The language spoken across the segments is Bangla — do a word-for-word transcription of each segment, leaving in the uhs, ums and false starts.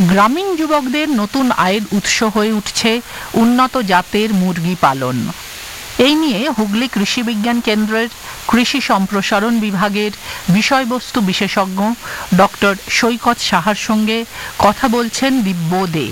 গ্রামীণ যুবকদের নতুন আয়ের উৎস হয়ে উঠছে উন্নত জাতের মুরগি পালন। এই নিয়ে হুগলি কৃষি বিজ্ঞান কেন্দ্রের কৃষি সম্প্রসারণ বিভাগের বিষয়বস্তু বিশেষজ্ঞ ডক্টর সৈকত সাহার সঙ্গে কথা বলছেন দিব্য দে।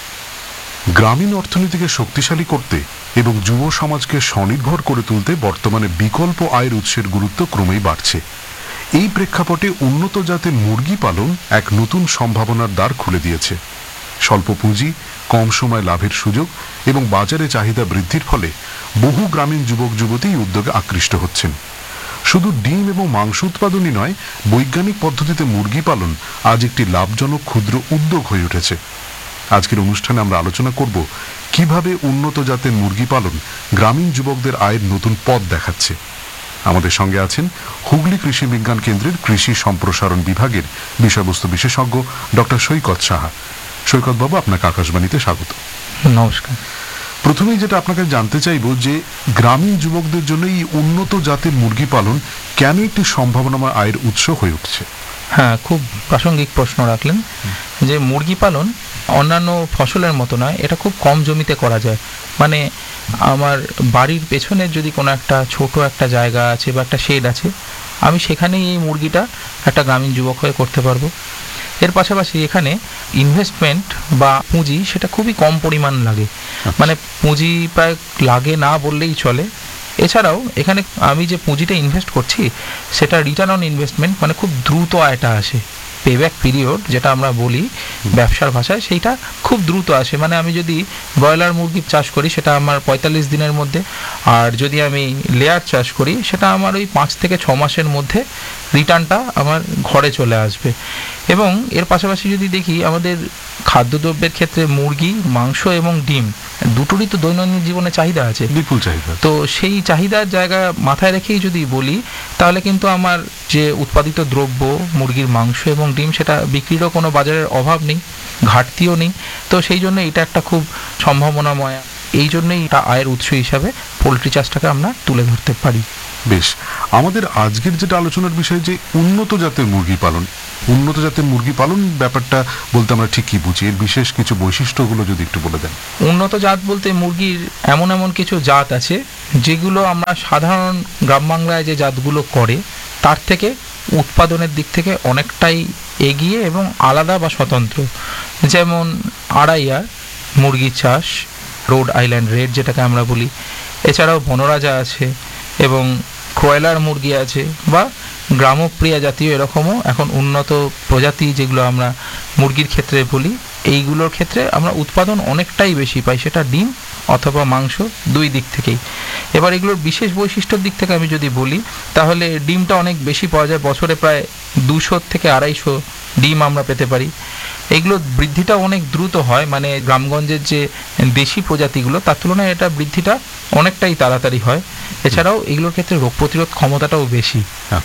গ্রামীণ অর্থনীতিকে শক্তিশালী করতে এবং যুব সমাজকে স্বনির্ভর করে তুলতে বর্তমানে বিকল্প আয়ের উৎসের গুরুত্ব ক্রমেই বাড়ছে। এই প্রেক্ষাপটে উন্নত জাতের মুরগি পালন এক নতুন সম্ভাবনার দ্বার খুলে দিয়েছে। স্বল্প পুঁজি, কম সময় লাভের সুযোগ এবং বাজারে চাহিদা বৃদ্ধির ফলে বহু গ্রামীণ যুবক যুবতী এই উদ্যোগে আকৃষ্ট হচ্ছেন। শুধু ডিম এবং মাংস উৎপাদনই নয়, বৈজ্ঞানিক পদ্ধতিতে মুরগি পালন আজ একটি লাভজনক ক্ষুদ্র উদ্যোগ হয়ে উঠেছে। আজকের অনুষ্ঠানে আমরা আলোচনা করব কিভাবে উন্নত জাতের মুরগি পালন গ্রামীণ যুবকদের আয়ের নতুন পথ দেখাচ্ছে। আমাদের সঙ্গে আছেন হুগলি কৃষি বিজ্ঞান কেন্দ্রের কৃষি সম্প্রসারণ বিভাগের বিষয়বস্তু বিশেষজ্ঞ ডক্টর সৈকত সাহা। সৈকত বাবু, আপনাকে আকাশবাণীতে স্বাগত। নমস্কার। প্রথমেই যেটা আপনাকে জানতে চাইব যে গ্রামীণ যুবকদের জন্য এই উন্নত জাতের মুরগি পালন কেন একটি সম্ভাবনাময় আয়ের উৎস হয়ে উঠছে? হ্যাঁ, খুব প্রাসঙ্গিক প্রশ্ন রাখলেন। যে মুরগি পালন অন্যান্য ফসলের মতো নয়, এটা খুব কম জমিতে করা যায়। মানে আমার বাড়ির পেছনে যদি কোনো একটা ছোট একটা জায়গা আছে বা একটা শেড আছে, আমি সেখানেই এই মুরগিটা একটা গ্রামীণ যুবক হয়ে করতে পারবো। এর পাশাপাশি এখানে ইনভেস্টমেন্ট বা পুঁজি সেটা খুবই কম পরিমাণ লাগে, মানে পুঁজি প্রায় লাগে না বললেই চলে। এছাড়াও এখানে আমি যে পুঁজিটা ইনভেস্ট করছি সেটা রিটার্ন অন ইনভেস্টমেন্ট, মানে খুব দ্রুত আয়টা আসে। পেব্যাক পিরিয়ড যেটা আমরা বলি ব্যবসার ভাষায়, সেইটা খুব দ্রুত আসে। মানে আমি যদি ব্রয়লার মুরগি চাষ করি সেটা আমার পঁয়তাল্লিশ দিনের মধ্যে, আর যদি আমি লেয়ার চাষ করি সেটা আমার ওই পাঁচ থেকে ছ মাসের মধ্যে রিটার্নটা আমার ঘরে চলে আসবে। এবং এর পাশাপাশি যদি দেখি আমাদের খাদ্যদ্রব্যের ক্ষেত্রে মুরগি, মাংস এবং ডিম দুটোরই তো দৈনন্দিন জীবনে চাহিদা আছে, বিপুল চাহিদা। তো সেই চাহিদার জায়গা মাথায় রেখেই যদি বলি, তাহলে কিন্তু আমার যে উৎপাদিত দ্রব্য মুরগির মাংস এবং ডিম, সেটা বিক্রিরও কোনো বাজারের অভাব নেই, ঘাটতিও নেই। তো সেই জন্য এটা একটা খুব সম্ভাবনাময়, এই জন্যই এটা আয়ের উৎস হিসাবে পোলট্রি চাষটাকে আমরা তুলে ধরতে পারি। বেশ, আমাদের আজকের যেটা আলোচনার বিষয় যে উন্নত জাতের মুরগি পালন। উন্নত জাতের মুরগি পালন ব্যাপারটা বলতে আমরা ঠিক কি বুঝি, এর বিশেষ কিছু বৈশিষ্ট্যগুলো যদি একটু বলে দেন। উন্নত জাত বলতে মুরগির এমন এমন কিছু জাত আছে যেগুলো আমরা সাধারণ গ্রাম বাংলায় যে জাতগুলো করে তার থেকে উৎপাদনের দিক থেকে অনেকটাই এগিয়ে এবং আলাদা বা স্বতন্ত্র। যেমন আড়াইয়ার মুরগি চাষ, রোড আইল্যান্ড রেড যেটাকে আমরা বলি, এছাড়াও বনরাজা আছে এবং ক্রয়লার মুরগি আছে, বা গ্রামপ্রিয়া জাতীয় এরকমও এখন উন্নত প্রজাতি যেগুলো আমরা মুরগির ক্ষেত্রে বলি, এইগুলোর ক্ষেত্রে আমরা উৎপাদন অনেকটাই বেশি পাই, সেটা ডিম অথবা মাংস দুই দিক থেকেই। এবার এগুলোর বিশেষ বৈশিষ্ট্যর দিক থেকে আমি যদি বলি, তাহলে ডিমটা অনেক বেশি পাওয়া যায়, বছরে প্রায় দুশো থেকে আড়াইশো ডিম আমরা পেতে পারি। এগুলো বৃদ্ধিটা অনেক দ্রুত হয়, মানে গ্রামগঞ্জের যে দেশি প্রজাতিগুলো তার তুলনায় এটা বৃদ্ধিটা অনেকটাই তাড়াতাড়ি হয়। এছাড়াও এগুলোর ক্ষেত্রে রোগ প্রতিরোধ ক্ষমতাটাও বেশি।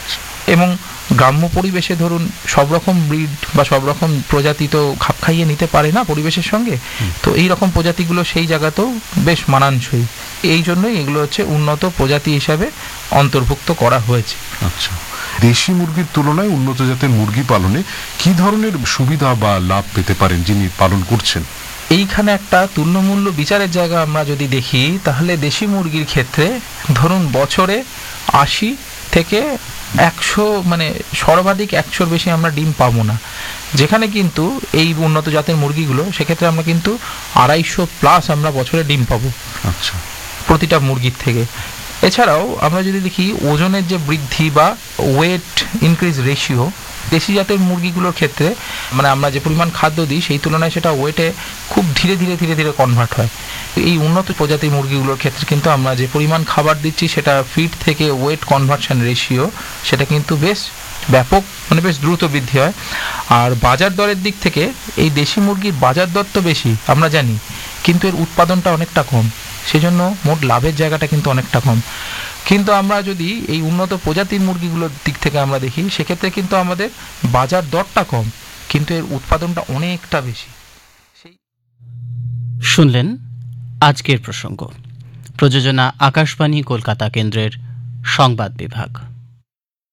এবং গ্রাম্য পরিবেশে ধরুন সব রকম ব্রিড বা সব রকম প্রজাতি তো খাপ খাইয়ে নিতে পারে না পরিবেশের সঙ্গে, তো এই রকম প্রজাতিগুলো সেই জায়গাতেও বেশ মানানসই। এই জন্যই এগুলো হচ্ছে উন্নত প্রজাতি হিসাবে অন্তর্ভুক্ত করা হয়েছে। আচ্ছা, দেশি মুরগির তুলনায় উন্নত জাতের মুরগি পালনে কি ধরনের সুবিধা বা লাভ পেতে পারেন যিনি পালন করছেন? এইখানে একটা তুল্যমূল্য বিচারের জায়গা আমরা যদি দেখি, তাহলে দেশি মুরগির ক্ষেত্রে ধরুন বছরে আশি থেকে একশো, মানে সর্বাধিক একশোর বেশি আমরা ডিম পাবো না। যেখানে কিন্তু এই উন্নত জাতের মুরগিগুলো, সেক্ষেত্রে আমরা কিন্তু আড়াইশো প্লাস আমরা বছরে ডিম পাবো। আচ্ছা, প্রতিটা মুরগির থেকে। এছাড়াও আমরা যদি দেখি ওজনের যে বৃদ্ধি বা ওয়েট ইনক্রিজ রেশিও, দেশি জাতের মুরগিগুলোর ক্ষেত্রে মানে আমরা যে পরিমাণ খাদ্য দিই সেই তুলনায় সেটা ওয়েটে খুব ধীরে ধীরে ধীরে ধীরে কনভার্ট হয়। এই উন্নত প্রজাতির মুরগিগুলোর ক্ষেত্রে কিন্তু আমরা যে পরিমাণ খাবার দিচ্ছি সেটা ফিড থেকে ওয়েট কনভার্সন রেশিও সেটা কিন্তু বেশ ব্যাপক, মানে বেশ দ্রুত বৃদ্ধি হয়। আর বাজার দরের দিক থেকে এই দেশি মুরগির বাজার দর তো বেশি আমরা জানি, কিন্তু এর উৎপাদনটা অনেকটা কম, সেজন্য মোট লাভের জায়গাটা কিন্তু অনেকটা কম। কিন্তু আমরা যদি এই উন্নত প্রজাতির মুরগিগুলোর দিক থেকে আমরা দেখি, সেক্ষেত্রে কিন্তু আমাদের বাজার দরটা কম, কিন্তু এর উৎপাদনটা অনেকটা বেশি। শুনলেন আজকের প্রসঙ্গ। প্রযোজনা আকাশবাণী কলকাতা কেন্দ্রের সংবাদ বিভাগ।